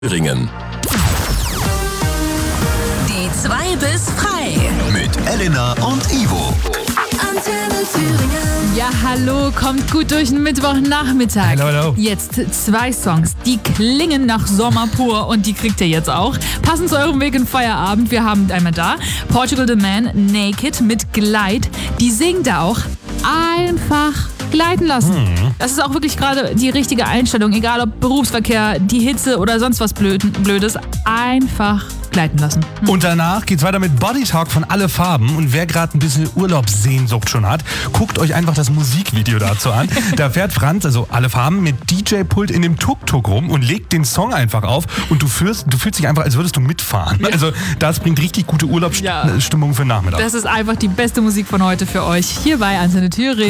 Thüringen. Die 2 bis frei. Mit Elena und Ivo. Antenne Thüringen. Ja, hallo, kommt gut durch den Mittwochnachmittag. Hallo. Jetzt 2 Songs, die klingen nach Sommer pur und die kriegt ihr jetzt auch. Passend zu eurem Weg in Feierabend. Wir haben einmal da Portugal The Man, Naked mit Glide. Die singen da auch einfach gleiten lassen. Das ist auch wirklich gerade die richtige Einstellung, egal ob Berufsverkehr, die Hitze oder sonst was Blödes. Einfach gleiten lassen. Und danach geht's weiter mit Body Talk von Alle Farben. Und wer gerade ein bisschen Urlaubssehnsucht schon hat, guckt euch einfach das Musikvideo dazu an. Da fährt Franz, also Alle Farben, mit DJ-Pult in dem Tuk-Tuk rum und legt den Song einfach auf. Und du fühlst dich einfach, als würdest du mitfahren. Ja. Also das bringt richtig gute Urlaubsstimmung für den Nachmittag. Das ist einfach die beste Musik von heute für euch hier bei Antenne Thüringen.